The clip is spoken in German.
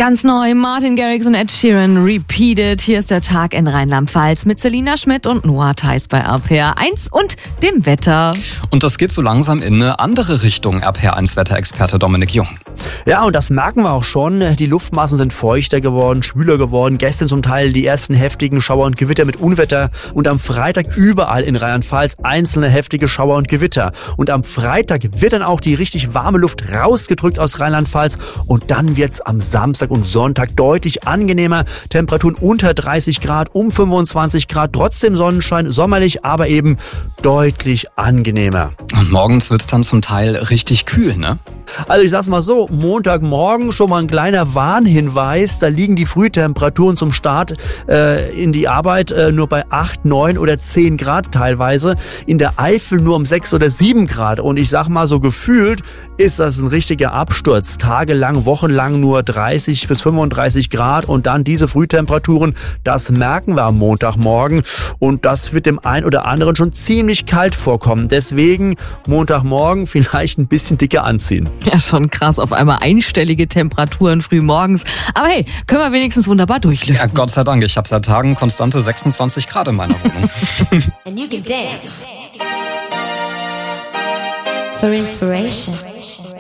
Ganz neu, Martin Garrix und Ed Sheeran, Repeated. Hier ist der Tag in Rheinland-Pfalz mit Selina Schmidt und Noah Theis bei RPR 1 und dem Wetter. Und das geht so langsam in eine andere Richtung, RPR 1 Wetterexperte Dominik Jung. Ja, und das merken wir auch schon. Die Luftmassen sind feuchter geworden, schwüler geworden. Gestern zum Teil die ersten heftigen Schauer und Gewitter mit Unwetter. Und am Freitag überall in Rheinland-Pfalz einzelne heftige Schauer und Gewitter. Und am Freitag wird dann auch die richtig warme Luft rausgedrückt aus Rheinland-Pfalz. Und dann wird's am Samstag und Sonntag deutlich angenehmer. Temperaturen unter 30 Grad, um 25 Grad. Trotzdem Sonnenschein, sommerlich, aber eben deutlich angenehmer. Und morgens wird's dann zum Teil richtig kühl, ne? Also ich sag's mal so, Montagmorgen schon mal ein kleiner Warnhinweis. Da liegen die Frühtemperaturen zum Start in die Arbeit nur bei 8, 9 oder 10 Grad teilweise. In der Eifel nur um 6 oder 7 Grad. Und ich sag mal so gefühlt ist das ein richtiger Absturz. Tagelang, wochenlang nur 30 bis 35 Grad und dann diese Frühtemperaturen, das merken wir am Montagmorgen. Und das wird dem einen oder anderen schon ziemlich kalt vorkommen. Deswegen Montagmorgen vielleicht ein bisschen dicker anziehen. Ja, schon krass, auf einmal einstellige Temperaturen früh morgens. Aber hey, können wir wenigstens wunderbar durchlüften. Ja, Gott sei Dank, ich habe seit Tagen konstante 26 Grad in meiner Wohnung. And you can dance for inspiration.